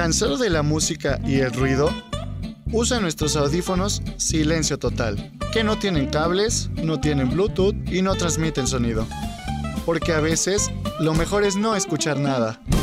¿Cansado de la música y el ruido? Usa nuestros audífonos Silencio Total, que no tienen cables, no tienen Bluetooth y no transmiten sonido. Porque a veces, lo mejor es no escuchar nada.